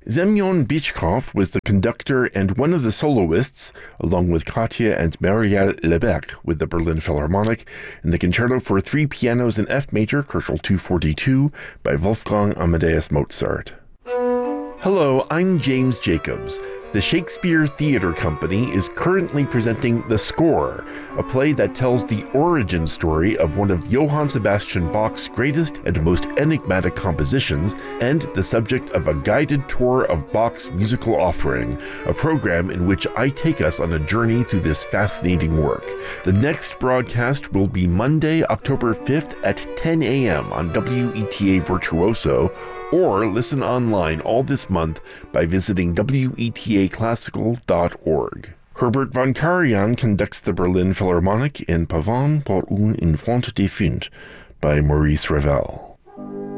Semyon Bychkov was the conductor and one of the soloists, along with Katya and Marielle Lebec with the Berlin Philharmonic, in the Concerto for Three Pianos in F Major, Kochel 242, by Wolfgang Amadeus Mozart. Hello, I'm James Jacobs. The Shakespeare Theatre Company is currently presenting The Score, a play that tells the origin story of one of Johann Sebastian Bach's greatest and most enigmatic compositions, and the subject of a guided tour of Bach's musical offering, a program in which I take us on a journey through this fascinating work. The next broadcast will be Monday, October 5th at 10 a.m. on WETA Virtuoso, or listen online all this month by visiting wetlaclassical.org. Herbert von Karajan conducts the Berlin Philharmonic in Pavane pour un enfant défunt by Maurice Ravel.